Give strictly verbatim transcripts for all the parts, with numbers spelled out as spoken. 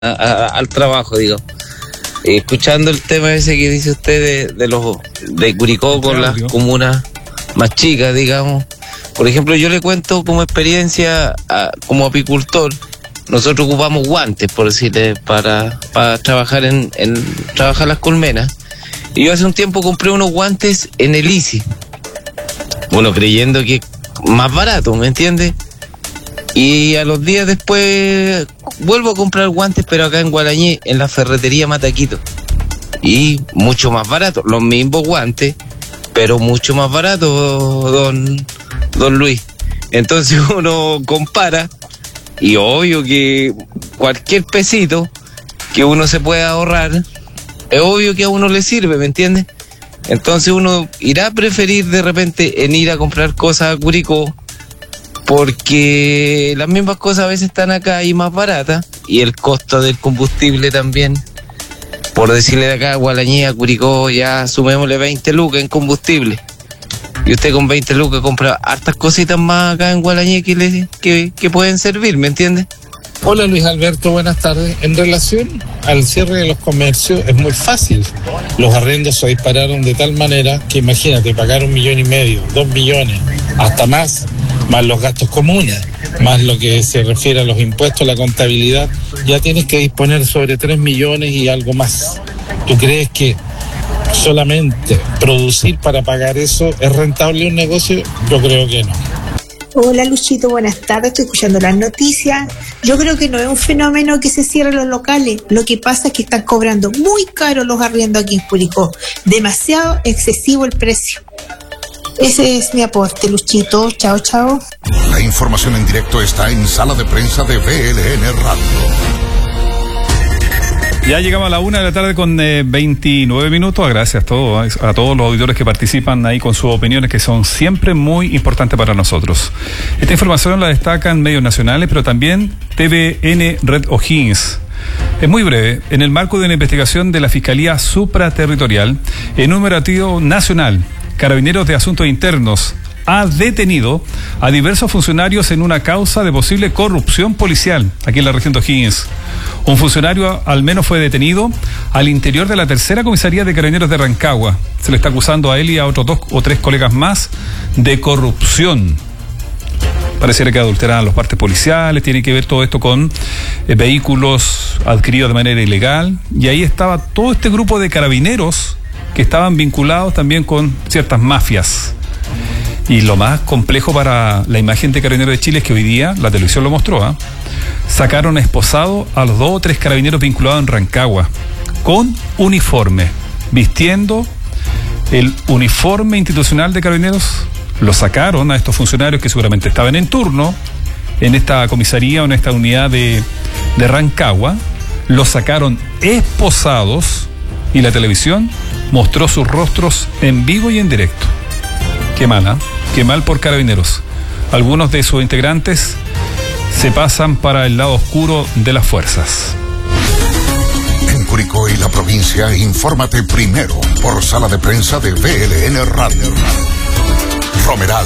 a, a, al trabajo, digo. Escuchando el tema ese que dice usted de, de los de Curicó con las comunas más chicas, digamos. Por ejemplo, yo le cuento como experiencia a, como apicultor. Nosotros ocupamos guantes, por decirle, para, para trabajar en, en trabajar las colmenas. Y yo hace un tiempo compré unos guantes en el Easy. Bueno, creyendo que es más barato, ¿me entiendes? Y a los días después vuelvo a comprar guantes, pero acá en Gualañé, en la ferretería Mataquito. Y mucho más barato, los mismos guantes, pero mucho más barato, don, don Luis. Entonces uno compara, y obvio que cualquier pesito que uno se pueda ahorrar, es obvio que a uno le sirve, ¿me entiendes? Entonces uno irá a preferir de repente en ir a comprar cosas a Curicó, porque las mismas cosas a veces están acá y más baratas, y el costo del combustible también, por decirle de acá a Gualañé, a Curicó, ya sumémosle veinte lucas en combustible, y usted con veinte lucas compra hartas cositas más acá en Gualañé que, le, que, que pueden servir, ¿me entiende? Hola Luis Alberto, buenas tardes. En relación al cierre de los comercios es muy fácil. Los arriendos se dispararon de tal manera que imagínate, pagar un millón y medio, dos millones, hasta más, más los gastos comunes, más lo que se refiere a los impuestos, la contabilidad, ya tienes que disponer sobre tres millones y algo más. ¿Tú crees que solamente producir para pagar eso es rentable un negocio? Yo creo que no. Hola Luchito, buenas tardes, estoy escuchando las noticias. Yo creo que no es un fenómeno que se cierren los locales, lo que pasa es que están cobrando muy caro los arriendos aquí en Curicó, demasiado excesivo el precio. Ese es mi aporte, Luchito, chao, chao. La información en directo está en Sala de Prensa de V L N Radio. Ya llegamos a la una de la tarde con eh, veintinueve minutos. Gracias a todos, a todos los auditores que participan ahí con sus opiniones, que son siempre muy importantes para nosotros. Esta información la destacan medios nacionales, pero también T V N Red O'Higgins. Es muy breve. En el marco de una investigación de la Fiscalía Supraterritorial, en un operativo nacional, Carabineros de Asuntos Internos ha detenido a diversos funcionarios en una causa de posible corrupción policial aquí en la región de O'Higgins. Un funcionario al menos fue detenido al interior de la tercera comisaría de Carabineros de Rancagua. Se le está acusando a él y a otros dos o tres colegas más de corrupción. Pareciera que adulteran los partes policiales, tiene que ver todo esto con eh, vehículos adquiridos de manera ilegal. Y ahí estaba todo este grupo de carabineros que estaban vinculados también con ciertas mafias. Y lo más complejo para la imagen de Carabineros de Chile es que hoy día, la televisión lo mostró, ¿eh? sacaron esposado a los dos o tres carabineros vinculados en Rancagua, con uniforme, vistiendo el uniforme institucional de Carabineros. Lo sacaron a estos funcionarios que seguramente estaban en turno en esta comisaría o en esta unidad de, de Rancagua, los sacaron esposados y la televisión mostró sus rostros en vivo y en directo. Qué mala, qué mal por Carabineros. Algunos de sus integrantes se pasan para el lado oscuro de las fuerzas. En Curicó y la provincia, infórmate primero por Sala de Prensa de V L N Radio. Romeral.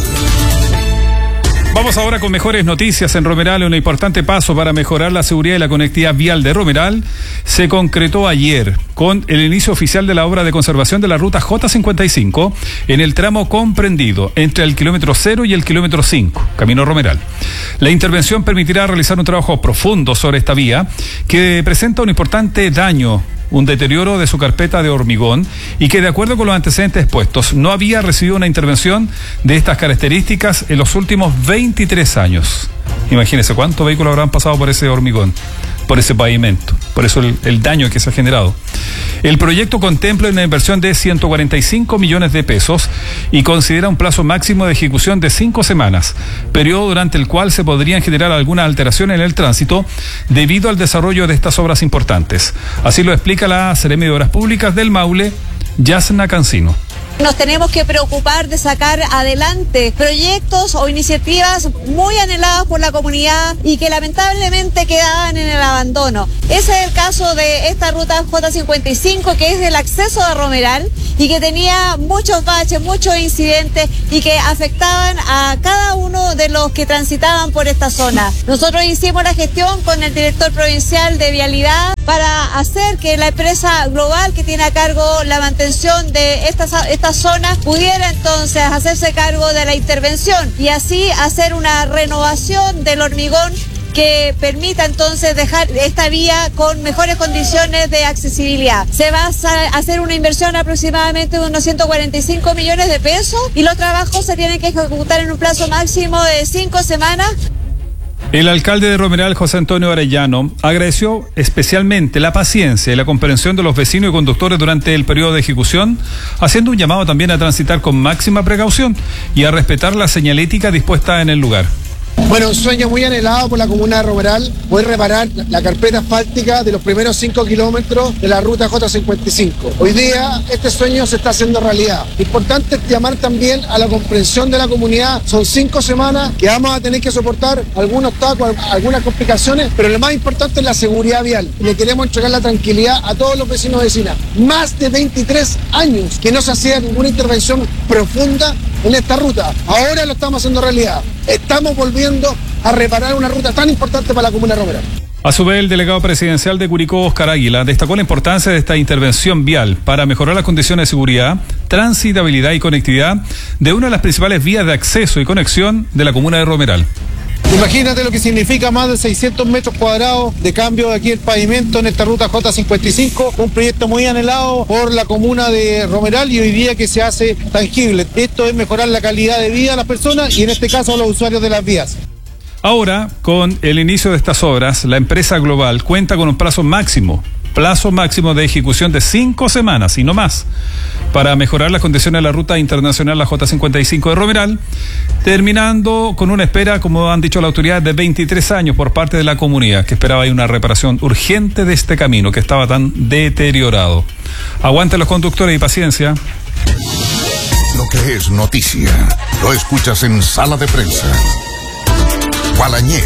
Vamos ahora con mejores noticias en Romeral. Un importante paso para mejorar la seguridad y la conectividad vial de Romeral se concretó ayer con el inicio oficial de la obra de conservación de la ruta J cincuenta y cinco en el tramo comprendido entre el kilómetro cero y el kilómetro cinco, camino Romeral. La intervención permitirá realizar un trabajo profundo sobre esta vía que presenta un importante daño, un deterioro de su carpeta de hormigón y que, de acuerdo con los antecedentes expuestos, no había recibido una intervención de estas características en los últimos veintitrés años. Imagínense cuántos vehículos habrán pasado por ese hormigón, por ese pavimento, por eso el, el daño que se ha generado. El proyecto contempla una inversión de ciento cuarenta y cinco millones de pesos y considera un plazo máximo de ejecución de cinco semanas, periodo durante el cual se podrían generar algunas alteraciones en el tránsito debido al desarrollo de estas obras importantes. Así lo explica la Seremi de Obras Públicas del Maule, Yasna Cancino. Nos tenemos que preocupar de sacar adelante proyectos o iniciativas muy anheladas por la comunidad y que lamentablemente quedaban en el abandono. Ese es el caso de esta ruta J cincuenta y cinco, que es el acceso a Romeral y que tenía muchos baches, muchos incidentes y que afectaban a cada uno de los que transitaban por esta zona. Nosotros hicimos la gestión con el director provincial de Vialidad para hacer que la empresa global que tiene a cargo la mantención de esta, esta zona pudiera entonces hacerse cargo de la intervención y así hacer una renovación del hormigón que permita entonces dejar esta vía con mejores condiciones de accesibilidad. Se va a hacer una inversión aproximadamente de unos ciento cuarenta y cinco millones de pesos y los trabajos se tienen que ejecutar en un plazo máximo de cinco semanas. El alcalde de Romeral, José Antonio Arellano, agradeció especialmente la paciencia y la comprensión de los vecinos y conductores durante el periodo de ejecución, haciendo un llamado también a transitar con máxima precaución y a respetar la señalética dispuesta en el lugar. Bueno, un sueño muy anhelado por la comuna de Romeral, poder reparar la carpeta asfáltica de los primeros cinco kilómetros de la ruta J cincuenta y cinco. Hoy día este sueño se está haciendo realidad. Importante llamar también a la comprensión de la comunidad. Son cinco semanas que vamos a tener que soportar algunos tacos, algunas complicaciones, pero lo más importante es la seguridad vial. Y le queremos entregar la tranquilidad a todos los vecinos y vecinas. Más de veintitrés años que no se hacía ninguna intervención profunda en esta ruta. Ahora lo estamos haciendo realidad. Estamos volviendo a reparar una ruta tan importante para la comuna de Romeral. A su vez, el delegado presidencial de Curicó, Oscar Águila, destacó la importancia de esta intervención vial para mejorar las condiciones de seguridad, transitabilidad y conectividad de una de las principales vías de acceso y conexión de la comuna de Romeral. Imagínate lo que significa más de seiscientos metros cuadrados de cambio de aquí el pavimento en esta ruta J cincuenta y cinco, un proyecto muy anhelado por la comuna de Romeral y hoy día que se hace tangible. Esto es mejorar la calidad de vida de las personas y en este caso a los usuarios de las vías. Ahora, con el inicio de estas obras, la empresa global cuenta con un plazo máximo, plazo máximo de ejecución de cinco semanas y no más, para mejorar las condiciones de la ruta internacional, la J cincuenta y cinco de Romeral, terminando con una espera, como han dicho las autoridades, de veintitrés años por parte de la comunidad, que esperaba ahí una reparación urgente de este camino que estaba tan deteriorado. Aguanten los conductores y paciencia. Lo que es noticia, lo escuchas en Sala de Prensa. Gualañé.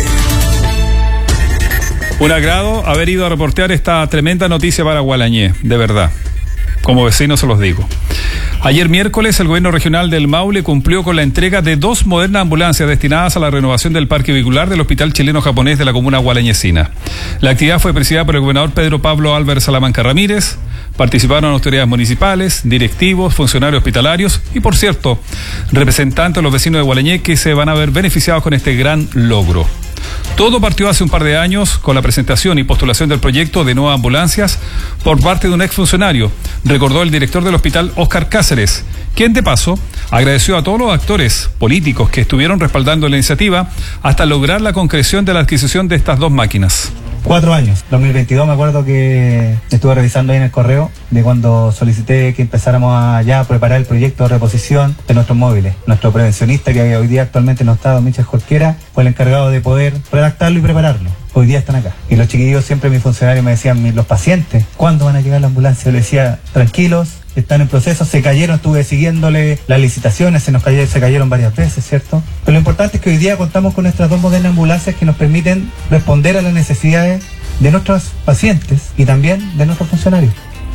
Un agrado haber ido a reportear esta tremenda noticia para Gualañé, de verdad. Como vecino se los digo. Ayer miércoles el gobierno regional del Maule cumplió con la entrega de dos modernas ambulancias destinadas a la renovación del parque vehicular del Hospital Chileno-Japonés de la comuna gualañecina. La actividad fue presidida por el gobernador Pedro Pablo Álvarez Salamanca Ramírez. Participaron autoridades municipales, directivos, funcionarios hospitalarios y, por cierto, representantes de los vecinos de Gualañé que se van a ver beneficiados con este gran logro. Todo partió hace un par de años con la presentación y postulación del proyecto de nuevas ambulancias por parte de un exfuncionario, recordó el director del hospital, Óscar Cáceres, quien de paso agradeció a todos los actores políticos que estuvieron respaldando la iniciativa hasta lograr la concreción de la adquisición de estas dos máquinas. Cuatro años, dos mil veintidós me acuerdo que estuve revisando ahí en el correo de cuando solicité que empezáramos a ya preparar el proyecto de reposición de nuestros móviles. Nuestro prevencionista, que hoy día actualmente no está, don Michel Jorquera, fue el encargado de poder redactarlo y prepararlo. Hoy día están acá. Y los chiquillos, siempre mis funcionarios me decían, los pacientes, ¿cuándo van a llegar la ambulancia? Yo les decía, tranquilos, están en proceso, se cayeron, estuve siguiéndole las licitaciones, se nos cayeron, se cayeron varias veces, ¿cierto? Pero lo importante es que hoy día contamos con nuestras dos modernas ambulancias que nos permiten responder a las necesidades de nuestros pacientes y también de nuestros funcionarios.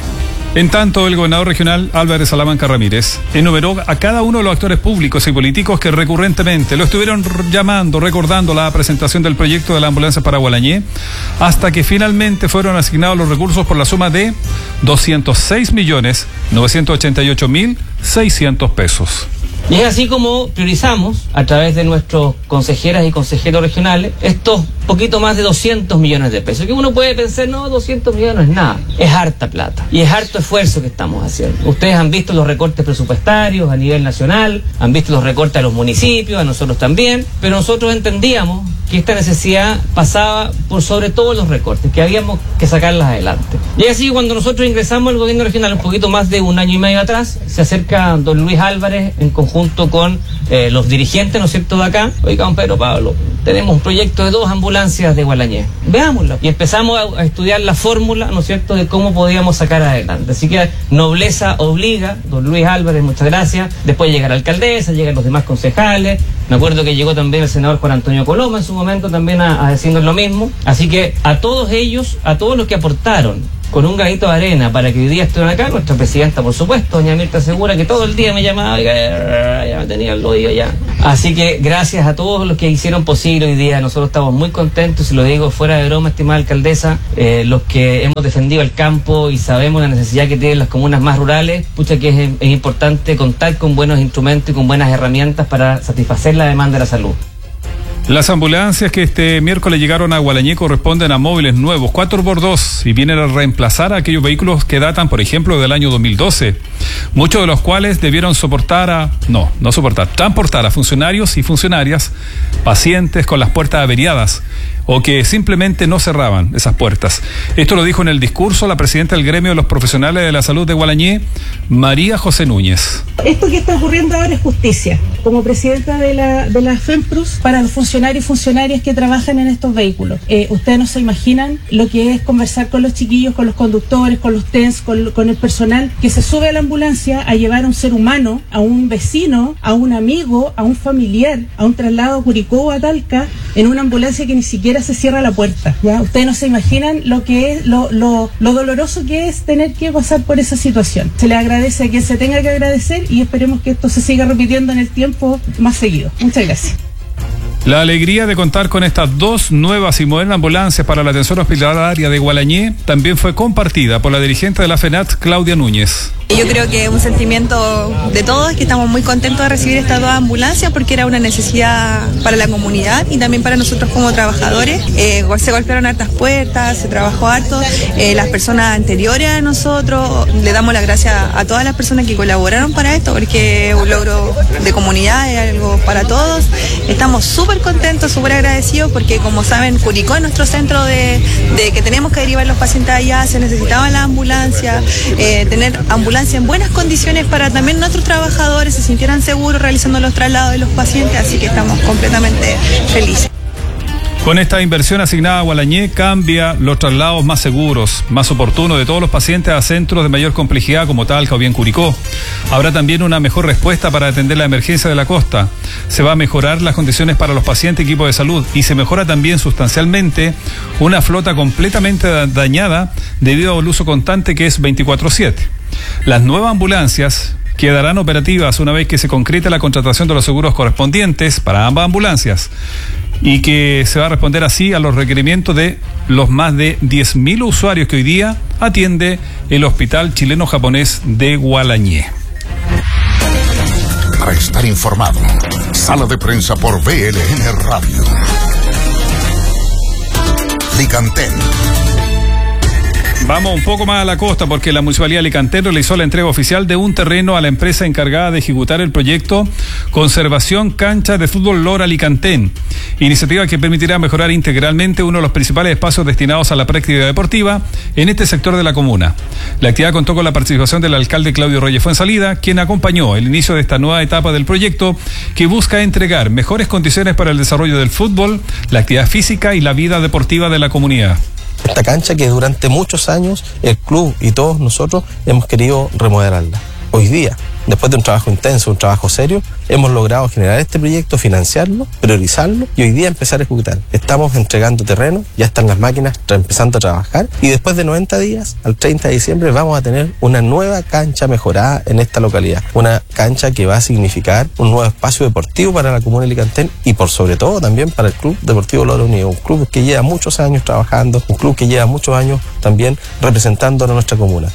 En tanto, el gobernador regional Álvarez Salamanca Ramírez enumeró a cada uno de los actores públicos y políticos que recurrentemente lo estuvieron llamando, recordando la presentación del proyecto de la ambulancia para Gualañé, hasta que finalmente fueron asignados los recursos por la suma de doscientos seis millones novecientos ochenta y ocho mil seiscientos pesos. Y es así como priorizamos, a través de nuestros consejeras y consejeros regionales, estos poquito más de doscientos millones de pesos. Que uno puede pensar, no, doscientos millones no es nada. Es harta plata. Y es harto esfuerzo que estamos haciendo. Ustedes han visto los recortes presupuestarios a nivel nacional, han visto los recortes a los municipios, a nosotros también, pero nosotros entendíamos que esta necesidad pasaba por sobre todos los recortes, que habíamos que sacarlas adelante. Y así cuando nosotros ingresamos al gobierno regional un poquito más de un año y medio atrás, se acerca don Luis Álvarez en conjunto con eh, los dirigentes, ¿no es cierto?, de acá. Oiga, don Pedro Pablo, tenemos un proyecto de dos ambulancias de Gualañé, veámoslo. Y empezamos a, a estudiar la fórmula, ¿no es cierto?, de cómo podíamos sacar adelante. Así que nobleza obliga, don Luis Álvarez, muchas gracias. Después llega la alcaldesa, llegan los demás concejales. Me acuerdo que llegó también el senador Juan Antonio Coloma en su momento también a, a decirnos lo mismo. Así que a todos ellos, a todos los que aportaron con un granito de arena para que hoy día estén acá, nuestra presidenta, por supuesto, doña Mirta Segura, que todo el día me llamaba, ya me tenía el oído ya. Así que gracias a todos los que hicieron posible hoy día, nosotros estamos muy contentos, y lo digo fuera de broma, estimada alcaldesa, eh, los que hemos defendido el campo y sabemos la necesidad que tienen las comunas más rurales, pucha que es, es importante contar con buenos instrumentos y con buenas herramientas para satisfacer la demanda de la salud. Las ambulancias que este miércoles llegaron a Gualañé corresponden a móviles nuevos, cuatro por dos, y vienen a reemplazar a aquellos vehículos que datan, por ejemplo, del año dos mil doce, muchos de los cuales debieron soportar a, no, no soportar, transportar a funcionarios y funcionarias, pacientes con las puertas averiadas, o que simplemente no cerraban esas puertas. Esto lo dijo en el discurso la presidenta del gremio de los profesionales de la salud de Gualañé, María José Núñez. Esto que está ocurriendo ahora es justicia. Como presidenta de la, de la FEMPRUS, para los funcionarios y funcionarias que trabajan en estos vehículos. Eh, ustedes no se imaginan lo que es conversar con los chiquillos, con los conductores, con los T E N S, con, con el personal que se sube a la ambulancia a llevar a un ser humano, a un vecino, a un amigo, a un familiar, a un traslado a Curicó o a Talca, en una ambulancia que ni siquiera se cierra la puerta. ¿Ya? Ustedes no se imaginan lo que es, lo, lo, lo doloroso que es tener que pasar por esa situación. Se le agradece a quien se tenga que agradecer y esperemos que esto se siga repitiendo en el tiempo más seguido. Muchas gracias. La alegría de contar con estas dos nuevas y modernas ambulancias para la atención hospitalaria de Gualañé también fue compartida por la dirigente de la FENAT, Claudia Núñez. Yo creo que es un sentimiento de todos, que estamos muy contentos de recibir estas dos ambulancias porque era una necesidad para la comunidad y también para nosotros como trabajadores. Eh, se golpearon hartas puertas, se trabajó harto. Eh, las personas anteriores a nosotros, le damos las gracias a todas las personas que colaboraron para esto porque es un logro de comunidad, es algo para todos. Estamos súper contentos, súper agradecidos porque, como saben, Curicó es nuestro centro de, de que tenemos que derivar los pacientes allá, se necesitaba la ambulancia, eh, tener ambulancia en buenas condiciones para también nuestros trabajadores se sintieran seguros realizando los traslados de los pacientes, así que estamos completamente felices. Con esta inversión asignada a Gualañé cambia los traslados más seguros, más oportunos de todos los pacientes a centros de mayor complejidad como Talca o bien Curicó. Habrá también una mejor respuesta para atender la emergencia de la costa. Se va a mejorar las condiciones para los pacientes y equipos de salud y se mejora también sustancialmente una flota completamente dañada debido al uso constante que es veinticuatro siete. Las nuevas ambulancias quedarán operativas una vez que se concrete la contratación de los seguros correspondientes para ambas ambulancias y que se va a responder así a los requerimientos de los más de diez mil usuarios que hoy día atiende el Hospital Chileno-Japonés de Gualañé. Para estar informado, Sala de Prensa por V L N Radio. Licantel. Vamos un poco más a la costa porque la Municipalidad de Licantel realizó la entrega oficial de un terreno a la empresa encargada de ejecutar el proyecto Conservación Cancha de Fútbol Lora Licantel, iniciativa que permitirá mejorar integralmente uno de los principales espacios destinados a la práctica deportiva en este sector de la comuna. La actividad contó con la participación del alcalde Claudio Reyes Fuensalida, quien acompañó el inicio de esta nueva etapa del proyecto que busca entregar mejores condiciones para el desarrollo del fútbol, la actividad física y la vida deportiva de la comunidad. Esta cancha que durante muchos años el club y todos nosotros hemos querido remodelarla. Hoy día, después de un trabajo intenso, un trabajo serio, hemos logrado generar este proyecto, financiarlo, priorizarlo y hoy día empezar a ejecutar. Estamos entregando terreno, ya están las máquinas empezando a trabajar y después de noventa días, al treinta de diciembre, vamos a tener una nueva cancha mejorada en esta localidad. Una cancha que va a significar un nuevo espacio deportivo para la comuna de Licantel y por sobre todo también para el Club Deportivo Lora Unido, un club que lleva muchos años trabajando, un club que lleva muchos años también representando a nuestra comuna.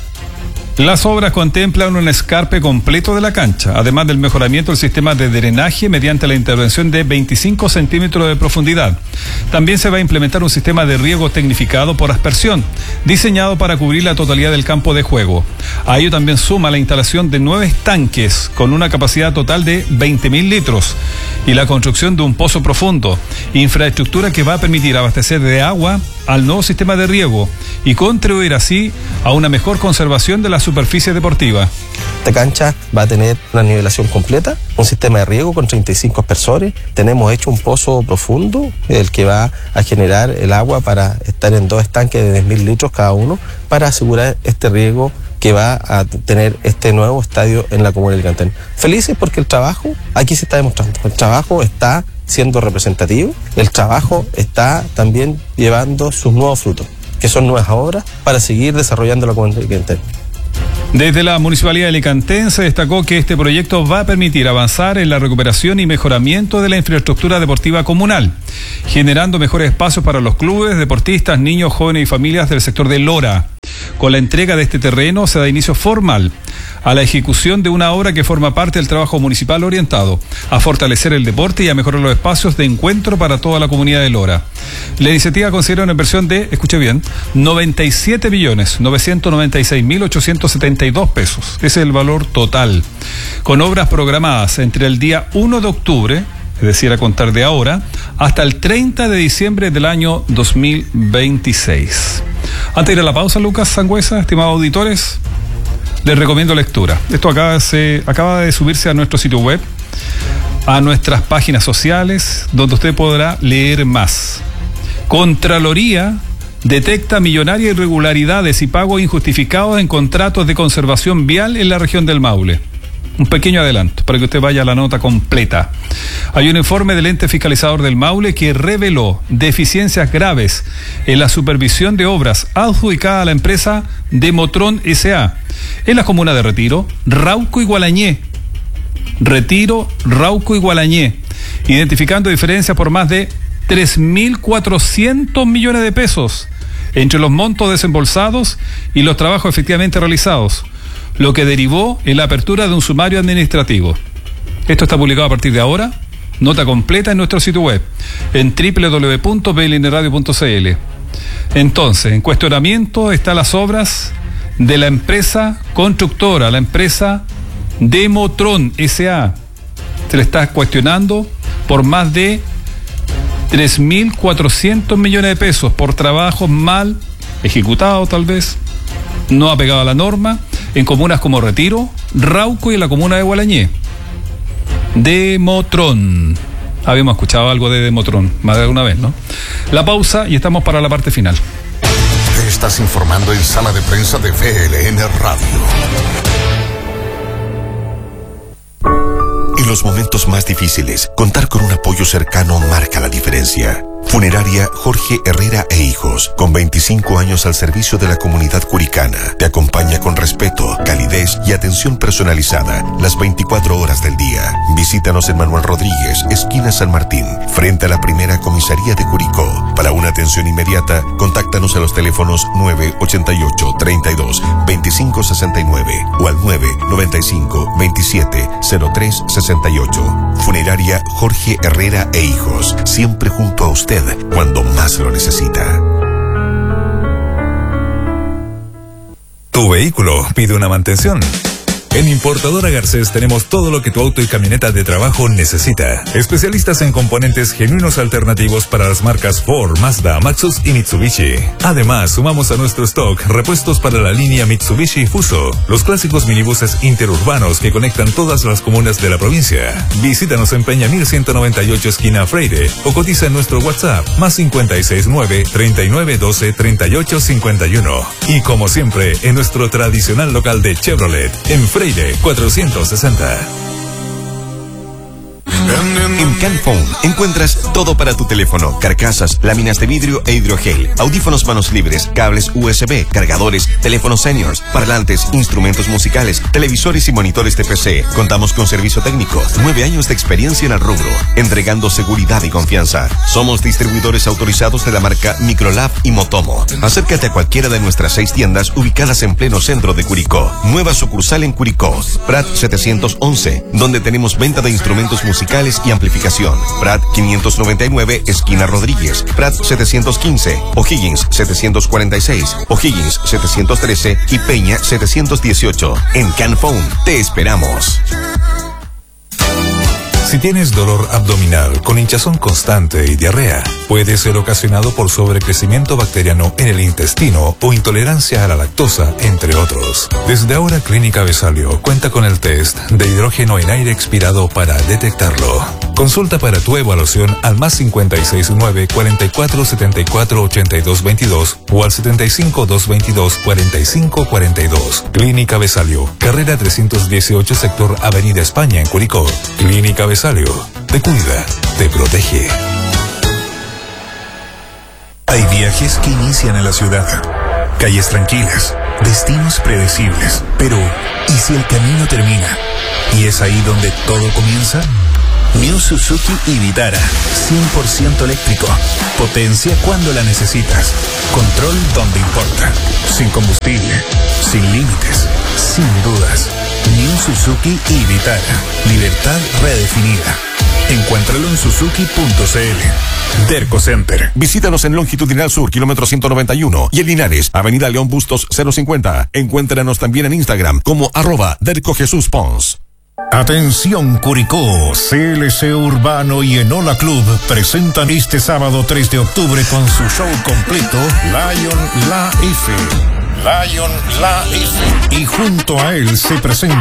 Las obras contemplan un escarpe completo de la cancha, además del mejoramiento del sistema de drenaje mediante la intervención de veinticinco centímetros de profundidad. También se va a implementar un sistema de riego tecnificado por aspersión, diseñado para cubrir la totalidad del campo de juego. A ello también suma la instalación de nueve estanques con una capacidad total de veinte mil litros y la construcción de un pozo profundo, infraestructura que va a permitir abastecer de agua al nuevo sistema de riego y contribuir así a una mejor conservación de la superficie deportiva. Esta cancha va a tener una nivelación completa, un sistema de riego con treinta y cinco aspersores. Tenemos hecho un pozo profundo, el que va a generar el agua para estar en dos estanques de diez mil litros cada uno, para asegurar este riego que va a tener este nuevo estadio en la comuna de Licantel. Felices porque el trabajo aquí se está demostrando. El trabajo está siendo representativo, el trabajo está también llevando sus nuevos frutos. que son nuevas obras, para seguir desarrollando la comuna alicantense. Desde la Municipalidad de Alicantén se destacó que este proyecto va a permitir avanzar en la recuperación y mejoramiento de la infraestructura deportiva comunal, generando mejores espacios para los clubes, deportistas, niños, jóvenes y familias del sector de Lora. Con la entrega de este terreno se da inicio formal a la ejecución de una obra que forma parte del trabajo municipal orientado a fortalecer el deporte y a mejorar los espacios de encuentro para toda la comunidad de Lora. La iniciativa considera una inversión de, escuche bien, noventa y siete millones novecientos noventa y seis mil ochocientos setenta y dos pesos. Ese es el valor total, con obras programadas entre el día uno de octubre, es decir, a contar de ahora, hasta el treinta de diciembre del año dos mil veintiséis. Antes de ir a la pausa, Lucas Sangüesa, estimados auditores, les recomiendo lectura. Esto acaba, se, acaba de subirse a nuestro sitio web, a nuestras páginas sociales, donde usted podrá leer más. Contraloría detecta millonarias irregularidades y pagos injustificados en contratos de conservación vial en la región del Maule. Un pequeño adelanto para que usted vaya a la nota completa. Hay un informe del ente fiscalizador del Maule que reveló deficiencias graves en la supervisión de obras adjudicada a la empresa Demotron S A en las comunas de Retiro, Rauco y Gualañé. Retiro, Rauco y Gualañé, identificando diferencias por más de tres mil cuatrocientos millones de pesos entre los montos desembolsados y los trabajos efectivamente realizados, lo que derivó en la apertura de un sumario administrativo. Esto está publicado a partir de ahora, nota completa en nuestro sitio web, en doble u doble u doble u punto b l n radio punto c l. Entonces, en cuestionamiento están las obras de la empresa constructora, la empresa Demotron S A. Se le está cuestionando por más de tres mil cuatrocientos millones de pesos por trabajos mal ejecutados, tal vez, no apegado a la norma, en comunas como Retiro, Rauco y en la comuna de Gualañé. Demotron. Habíamos escuchado algo de Demotron más de alguna vez, ¿no? La pausa y estamos para la parte final. Te estás informando en Sala de Prensa de V L N Radio. En los momentos más difíciles, contar con un apoyo cercano marca la diferencia. Funeraria Jorge Herrera e Hijos, con veinticinco años al servicio de la comunidad curicana, te acompaña con respeto, calidez y atención personalizada las veinticuatro horas del día. Visítanos en Manuel Rodríguez, esquina San Martín, frente a la primera comisaría de Curicó. Para una atención inmediata, contáctanos a los teléfonos nueve ochenta y ocho, treinta y dos, veinticinco sesenta y nueve o al nueve noventa y cinco, veintisiete, cero tres sesenta y ocho. Funeraria Jorge Herrera e Hijos, siempre junto a usted cuando más lo necesita. Tu vehículo pide una mantención. En Importadora Garcés tenemos todo lo que tu auto y camioneta de trabajo necesita. Especialistas en componentes genuinos alternativos para las marcas Ford, Mazda, Maxus y Mitsubishi. Además, sumamos a nuestro stock repuestos para la línea Mitsubishi Fuso, los clásicos minibuses interurbanos que conectan todas las comunas de la provincia. Visítanos en Peña mil ciento noventa y ocho esquina Freire o cotiza en nuestro WhatsApp más cincuenta y seis nueve, treinta y nueve doce, treinta y ocho cincuenta y uno. Y como siempre, en nuestro tradicional local de Chevrolet, en Freire cuatrocientos sesenta. En Canphone encuentras todo para tu teléfono: carcasas, láminas de vidrio e hidrogel, audífonos manos libres, cables U S B, cargadores, teléfonos seniors, parlantes, instrumentos musicales, televisores y monitores de P C. Contamos con servicio técnico, nueve años de experiencia en el rubro, entregando seguridad y confianza. Somos distribuidores autorizados de la marca Microlab y Motomo. Acércate a cualquiera de nuestras seis tiendas ubicadas en pleno centro de Curicó. Nueva sucursal en Curicó, Prat setecientos once, donde tenemos venta de instrumentos musicales y amplificación. Prat quinientos noventa y nueve, esquina Rodríguez. Prat setecientos quince, O'Higgins setecientos cuarenta y seis, O'Higgins setecientos trece y Peña setecientos dieciocho. En Canphone te esperamos. Si tienes dolor abdominal con hinchazón constante y diarrea, puede ser ocasionado por sobrecrecimiento bacteriano en el intestino o intolerancia a la lactosa, entre otros. Desde ahora, Clínica Besalio cuenta con el test de hidrógeno en aire expirado para detectarlo. Consulta para tu evaluación al más cincuenta y seis nueve, cuarenta y cuatro, setenta y cuatro, ochenta y dos veintidós o al setenta y cinco, doscientos veintidós, cuarenta y cinco cuarenta y dos. Clínica Besalio, carrera trescientos dieciocho, sector Avenida España en Curicó. Clínica Besalio, te cuida, te protege. Hay viajes que inician en la ciudad, calles tranquilas, destinos predecibles. Pero, ¿y si el camino termina? ¿Y es ahí donde todo comienza? New Suzuki y Vitara, cien por ciento eléctrico. Potencia cuando la necesitas. Control donde importa. Sin combustible, sin límites, sin dudas. New Suzuki y Vitara. Libertad redefinida. Encuéntralo en suzuki punto c l. Derco Center. Visítanos en Longitudinal Sur, kilómetro ciento noventa y uno, y en Linares, Avenida León Bustos cero cincuenta. Encuéntranos también en Instagram como arroba Derco Jesús Pons. Atención Curicó, C L C Urbano y Enola Club presentan este sábado tres de octubre con su show completo Lion La F. Lion La F. Y junto a él se presenta